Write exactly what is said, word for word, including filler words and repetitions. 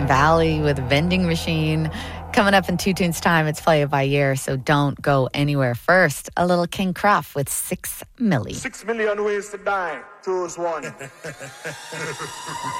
Valley with Vending Machine. Coming up in two tunes time, it's Play It By Ear, so don't go anywhere. First, a little King Cruff with Six Milli. Six million ways to die. Choose one.